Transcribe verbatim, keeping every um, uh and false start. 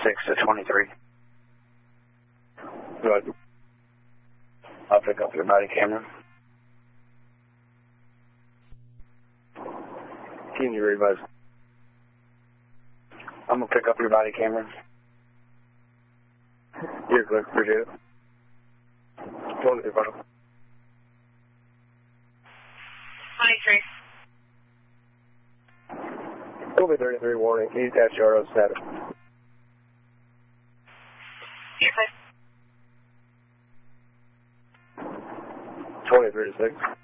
six to twenty-three. Good. I'll pick up your body camera. Can you revise? I'm going to pick up your body camera. You're good. Appreciate it. twenty-three, final. twenty-three. Kobe thirty-three, warning. East S R O status. Yes, twenty-three to six.